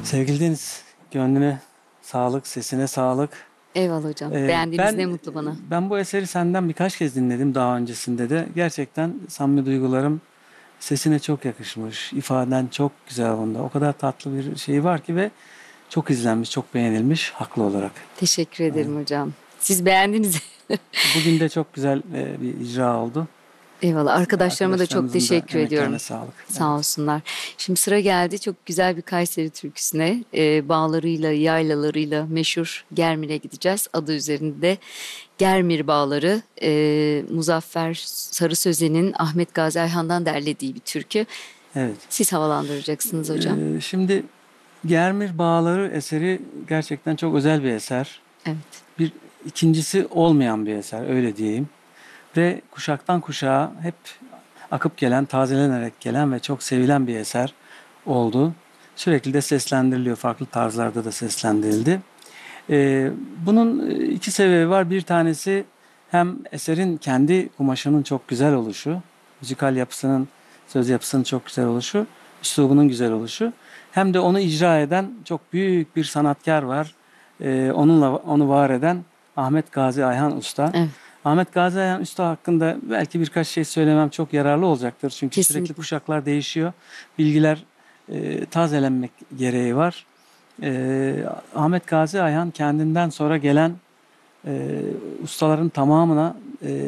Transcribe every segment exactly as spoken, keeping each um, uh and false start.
Sevgili Deniz, gönlüne sağlık, sesine sağlık. Eyvallah hocam. Ee, Beğendiğiniz ben ne mutlu bana. ben bu eseri senden birkaç kez dinledim daha öncesinde de. Gerçekten samimi duygularım sesine çok yakışmış. İfaden çok güzel bunda. O kadar tatlı bir şey var ki ve çok izlenmiş, çok beğenilmiş haklı olarak. Teşekkür ederim hocam. Siz beğendiniz. Bugün de çok güzel e, bir icra oldu. Eyvallah. Arkadaşlarıma da çok Arkadaşlarımızın da teşekkür emeklerine ediyorum. sağlık. Sağ Evet. olsunlar. Şimdi sıra geldi çok güzel bir Kayseri türküsüne. Ee, bağlarıyla, yaylalarıyla meşhur Germir'e gideceğiz. Adı üzerinde Germir Bağları. Ee, Muzaffer Sarı Sözen'in Ahmet Gazi Ayhan'dan derlediği bir türkü. Evet. Siz havalandıracaksınız hocam. Ee, şimdi Germir Bağları eseri gerçekten çok özel bir eser. Evet. Bir ikincisi olmayan bir eser, öyle diyeyim. Ve kuşaktan kuşağa hep akıp gelen, tazelenerek gelen ve çok sevilen bir eser oldu. Sürekli de seslendiriliyor, farklı tarzlarda da seslendirildi. Ee, bunun iki sebebi var. Bir tanesi hem eserin kendi kumaşının çok güzel oluşu, müzikal yapısının, söz yapısının çok güzel oluşu, üslubunun güzel oluşu. Hem de onu icra eden çok büyük bir sanatkar var. Ee, onunla onu var eden Ahmet Gazi Ayhan Usta. Evet. Ahmet Gazi Ayhan Usta hakkında belki birkaç şey söylemem çok yararlı olacaktır. Çünkü Kesinlikle. sürekli kuşaklar değişiyor. Bilgiler e, tazelenmek gereği var. E, Ahmet Gazi Ayhan kendinden sonra gelen e, ustaların tamamına e,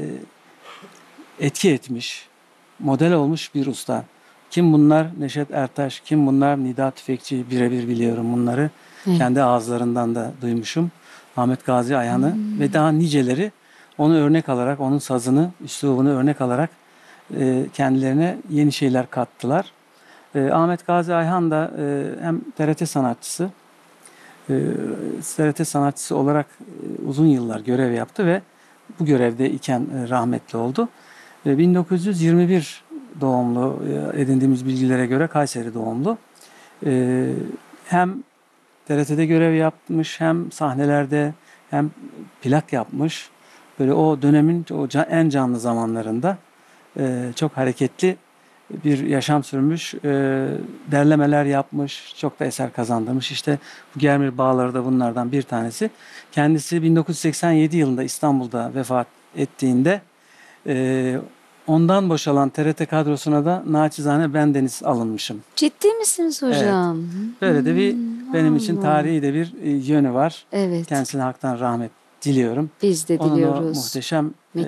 etki etmiş, model olmuş bir usta. Kim bunlar? Neşet Ertaş. Kim bunlar? Nida Tüfekçi. Birebir biliyorum bunları. Evet. Kendi ağızlarından da duymuşum. Ahmet Gazi Ayhan'ı hmm. ve daha niceleri onu örnek alarak, onun sazını, üslubunu örnek alarak e, kendilerine yeni şeyler kattılar. E, Ahmet Gazi Ayhan da e, hem T R T sanatçısı, e, T R T sanatçısı olarak e, uzun yıllar görev yaptı ve bu görevde iken e, rahmetli oldu. E, bin dokuz yüz yirmi bir doğumlu, e, edindiğimiz bilgilere göre Kayseri doğumlu. E, hem T R T'de görev yapmış, hem sahnelerde hem plak yapmış. Böyle o dönemin o en canlı zamanlarında e, çok hareketli bir yaşam sürmüş, e, derlemeler yapmış, çok da eser kazandırmış. İşte bu Germir Bağları da bunlardan bir tanesi. Kendisi bin dokuz yüz seksen yedi yılında İstanbul'da vefat ettiğinde e, ondan boşalan T R T kadrosuna da naçizane bendeniz alınmışım. Ciddi misiniz hocam? Evet. Böyle de bir Hmm, benim için Allah. tarihi de bir e, yönü var. Evet. Kendisine haktan rahmet diliyorum. Biz de Onun o diliyoruz. muhteşem